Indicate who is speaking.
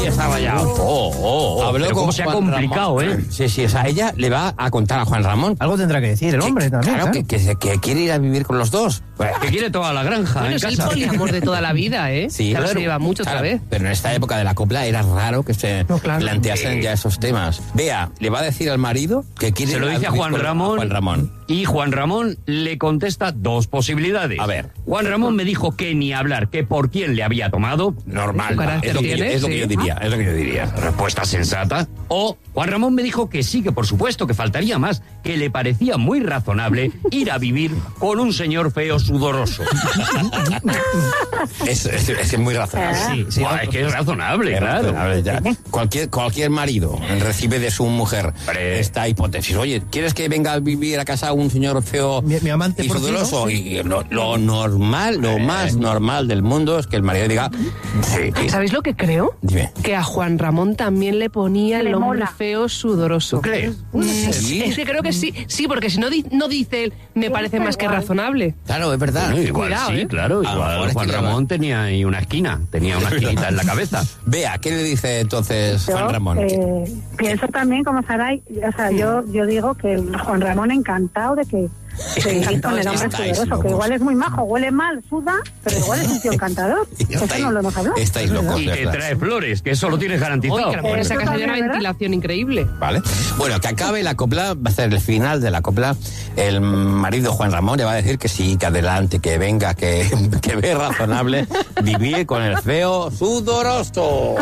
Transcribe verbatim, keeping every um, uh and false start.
Speaker 1: Ahí estaba ya. Oh, oh, oh.
Speaker 2: Habló
Speaker 1: Pero
Speaker 2: con
Speaker 1: cómo se ha
Speaker 2: Juan
Speaker 1: complicado,
Speaker 2: Ramón.
Speaker 1: ¿eh?
Speaker 2: Sí, sí, o sea, ella le va a contar a Juan Ramón.
Speaker 3: Algo tendrá que decir el hombre
Speaker 2: que,
Speaker 3: también.
Speaker 2: Claro,
Speaker 3: claro.
Speaker 2: que, que, que quiere ir a vivir con los dos.
Speaker 1: Que quiere toda la granja
Speaker 4: Bueno,
Speaker 1: en
Speaker 4: es el
Speaker 1: casa.
Speaker 4: poliamor de toda la vida, ¿eh?
Speaker 2: Sí,
Speaker 4: Claro,
Speaker 2: claro.
Speaker 4: se lleva mucho
Speaker 2: Claro,
Speaker 4: otra vez.
Speaker 2: pero en esta época de la copla era raro que se
Speaker 4: No, claro.
Speaker 2: planteasen ya esos temas. Vea, le va a decir al marido que quiere
Speaker 1: Se lo
Speaker 2: ir
Speaker 1: dice a
Speaker 2: vivir
Speaker 1: Juan
Speaker 2: con-
Speaker 1: Ramón,
Speaker 2: Juan Ramón.
Speaker 1: y Juan Ramón le contesta dos posibilidades.
Speaker 2: A ver.
Speaker 1: Juan Ramón me dijo que ni hablar, que por quién le había tomado.
Speaker 2: Normal,
Speaker 4: Su carácter
Speaker 2: es lo, que yo,
Speaker 4: tiene,
Speaker 2: es lo que
Speaker 4: sí.
Speaker 2: yo diría, es lo que yo diría.
Speaker 1: Respuesta sensata. O Juan Ramón me dijo que sí, que por supuesto, que faltaría más, que le parecía muy razonable ir a vivir con un señor feo sudoroso.
Speaker 2: Es, es, es que es muy razonable.
Speaker 1: Sí, sí, Buah, es que es razonable,
Speaker 2: Es
Speaker 1: claro.
Speaker 2: razonable, ya. Cualquier, cualquier marido recibe de su mujer
Speaker 1: Hombre.
Speaker 2: esta hipótesis. Oye, ¿quieres que venga a vivir a casa un señor feo
Speaker 3: Mi- mi amante
Speaker 2: y
Speaker 3: por
Speaker 2: sudoroso?
Speaker 3: ti, ¿no?
Speaker 2: Y lo, lo normal, lo más normal del mundo es que el marido diga, sí, sí.
Speaker 4: ¿Sabéis lo que creo?
Speaker 2: Dime.
Speaker 4: Que a Juan Ramón también le ponía
Speaker 5: Le
Speaker 4: el hombre
Speaker 5: mola.
Speaker 4: feo sudoroso.
Speaker 1: ¿Tú crees?
Speaker 4: Mm,
Speaker 2: Sí.
Speaker 4: Es que creo que sí, sí, porque si no, di- no dice él, me parece más que
Speaker 5: igual.
Speaker 4: razonable.
Speaker 2: Claro, es verdad.
Speaker 1: Bueno, igual
Speaker 4: Cuidado,
Speaker 1: sí,
Speaker 4: ¿eh?
Speaker 1: claro.
Speaker 2: A lo mejor
Speaker 1: Igual
Speaker 2: es
Speaker 1: Juan
Speaker 2: que
Speaker 1: Ramón tenía ahí una esquina, tenía una esquinita en la cabeza.
Speaker 2: Vea, ¿qué le dice entonces
Speaker 5: Yo
Speaker 2: Juan Ramón?
Speaker 5: eh, pienso también, como Saray, o sea, yo, yo digo que el Juan Ramón encantado de que de vivir
Speaker 2: Encantado
Speaker 5: con el
Speaker 2: es que
Speaker 5: hombre
Speaker 2: estáis
Speaker 5: sudoroso,
Speaker 2: locos.
Speaker 5: que igual es muy majo, huele mal, suda, pero igual es un tío encantador. Eso
Speaker 2: Estáis-
Speaker 5: no lo hemos hablado.
Speaker 2: Estáis locos,
Speaker 1: Y
Speaker 2: de
Speaker 1: te
Speaker 2: verdad.
Speaker 1: trae flores, que eso lo tienes garantizado.
Speaker 4: Oye, que a lo mejor en esa
Speaker 5: Eso
Speaker 4: casa hay
Speaker 5: también
Speaker 4: una
Speaker 5: es verdad.
Speaker 4: ventilación increíble.
Speaker 2: Vale. Bueno, que acabe la copla, va a ser el final de la copla. El marido Juan Ramón le va a decir que sí, que adelante, que venga, que, que ve razonable vivir con el feo sudoroso.